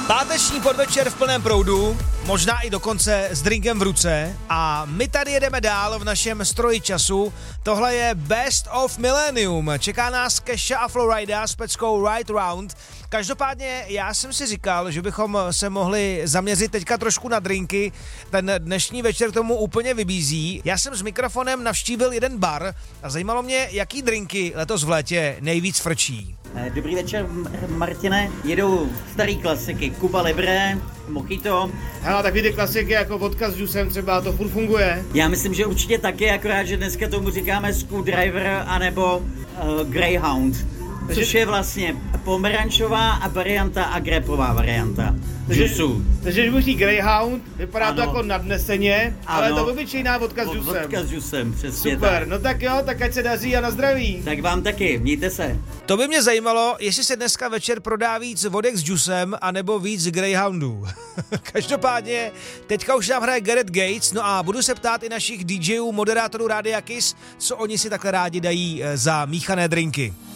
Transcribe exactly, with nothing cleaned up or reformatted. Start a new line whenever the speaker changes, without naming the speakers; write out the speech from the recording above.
Páteční podvečer v plném proudu, možná i dokonce s drinkem v ruce a my tady jedeme dál v našem stroji času. Tohle je Best of Millennium. Čeká nás Kesha a Florida s peckou Right Round. Každopádně já jsem si říkal, že bychom se mohli zaměřit teďka trošku na drinky. Ten dnešní večer tomu úplně vybízí. Já jsem s mikrofonem navštívil jeden bar a zajímalo mě, jaký drinky letos v létě nejvíc frčí.
Dobrý večer, Martine. Jedou starý klasiky. Cuba Libre, Mojito.
Hele, takový ty klasiky jako vodka s džusem třeba, to furt funguje.
Já myslím, že určitě taky, akorát, že dneska tomu říkáme Screwdriver anebo uh, Greyhound. Což je vlastně pomerančová a varianta a grapová varianta. Džusu.
Takže když budu Greyhound, vypadá ano. to jako nadneseně, ano. ale to obyčejná vodka s džusem.
Vodka s džusem, přesně.
Super,
tak.
no tak jo, tak ať se daří a na zdraví.
Tak vám taky, mějte se.
To by mě zajímalo, jestli se dneska večer prodá víc vodek s džusem, anebo víc Greyhoundů. Každopádně, teďka už nám hraje Gareth Gates, no a budu se ptát i našich DJů, moderátorů Rádia Kiss, co oni si takhle rádi dají za míchané drinky.